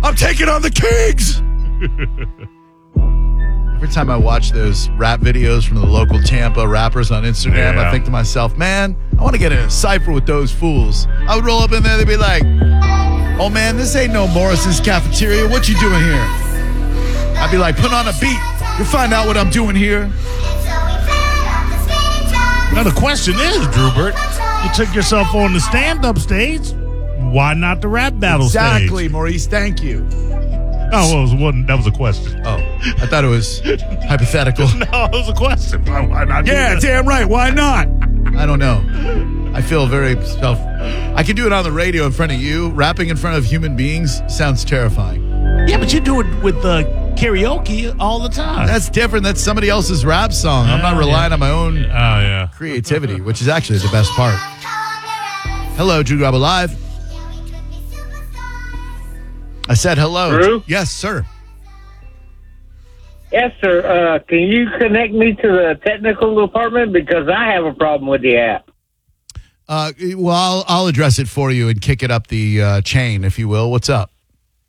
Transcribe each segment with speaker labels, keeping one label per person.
Speaker 1: I'm taking on the Kings. Every time I watch those rap videos from the local Tampa rappers on Instagram, I think to myself, man, I want to get in a cypher with those fools. I would roll up in there, they'd be like, oh man, this ain't no Morrison's Cafeteria. What you doing here? I'd be like, put on a beat. You'll find out what I'm doing here.
Speaker 2: Now the question is, Drewbert, you took yourself on the stand-up stage. Why not the rap battle stage?
Speaker 1: Exactly, Maurice. Thank you.
Speaker 2: Oh, well, that was a question.
Speaker 1: Oh, I thought it was hypothetical.
Speaker 2: No, it was a question. Why not?
Speaker 1: Yeah, damn right. Why not? I don't know. I feel very I can do it on the radio in front of you. Rapping in front of human beings sounds terrifying.
Speaker 2: Yeah, but you do it with karaoke all the time.
Speaker 1: That's different. That's somebody else's rap song. I'm not relying on my own creativity, which is actually the best part. Hello, Drew Garabo Live. I said hello.
Speaker 3: Drew?
Speaker 1: Yes, sir.
Speaker 3: Yes, sir. Can you connect me to the technical department? Because I have a problem with the app.
Speaker 1: Well, I'll address it for you and kick it up the chain, if you will. What's up?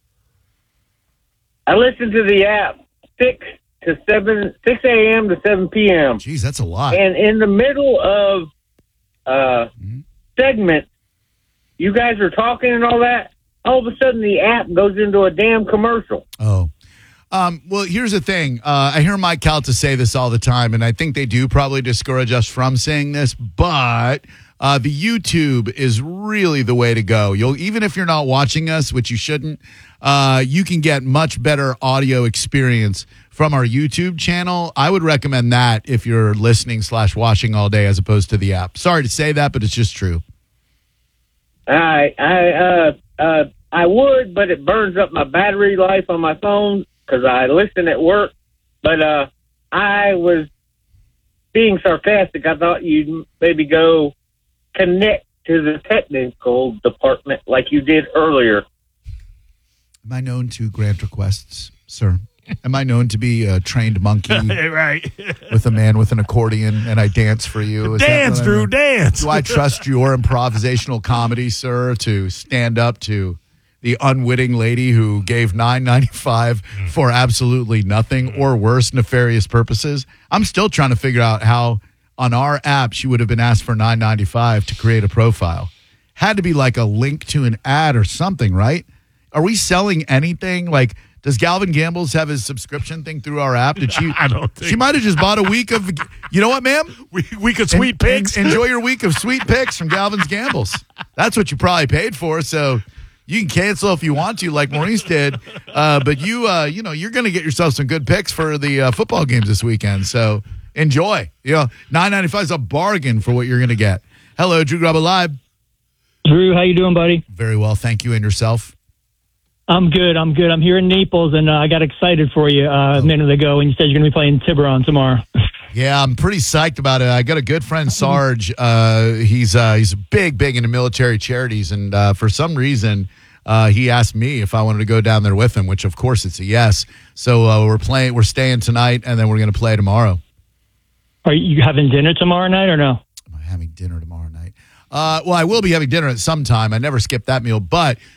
Speaker 3: I listen to the app 6 a.m. to 7 p.m.
Speaker 1: Jeez, that's a lot.
Speaker 3: And in the middle of segment, you guys are talking and all that. All of a sudden, the app goes into a damn commercial.
Speaker 1: Oh. Well, here's the thing. I hear Mike Calta say this all the time, and I think they do probably discourage us from saying this, but the YouTube is really the way to go. Even if you're not watching us, which you shouldn't, you can get much better audio experience from our YouTube channel. I would recommend that if you're listening / watching all day as opposed to the app. Sorry to say that, but it's just true.
Speaker 3: I would, but it burns up my battery life on my phone because I listen at work. But I was being sarcastic. I thought you'd maybe go connect to the technical department like you did earlier.
Speaker 1: Am I known to grant requests, sir? Am I known to be a trained monkey
Speaker 2: right.
Speaker 1: with a man with an accordion and I dance for you? Is
Speaker 2: dance, Drew, dance.
Speaker 1: Do I trust your improvisational comedy, sir, to stand up to the unwitting lady who gave $9.95 for absolutely nothing or worse, nefarious purposes? I'm still trying to figure out how on our app she would have been asked for $9.95 to create a profile. Had to be like a link to an ad or something, right? Are we selling anything? Like, does Galvin Gambles have his subscription thing through our app? Did she?
Speaker 2: I don't think.
Speaker 1: She might have just bought a week of, you know what, ma'am?
Speaker 2: Week of sweet picks.
Speaker 1: Enjoy your week of sweet picks from Galvin's Gambles. That's what you probably paid for, so you can cancel if you want to, like Maurice did. But you're going to get yourself some good picks for the football games this weekend, so enjoy. $9.95 is a bargain for what you're going to get. Hello, Drew Garabo Live.
Speaker 4: Drew, how you doing, buddy?
Speaker 1: Very well, thank you. And yourself?
Speaker 4: I'm good. I'm here in Naples, and I got excited for you a minute ago when you said you're going to be playing Tiburon tomorrow.
Speaker 1: Yeah, I'm pretty psyched about it. I got a good friend, Sarge. He's big into military charities, and for some reason, he asked me if I wanted to go down there with him, which of course it's a yes. So we're staying tonight, and then we're going to play tomorrow.
Speaker 4: Are you having dinner tomorrow night or no?
Speaker 1: Am I having dinner tomorrow night? Well, I will be having dinner at some time. I never skip that meal, but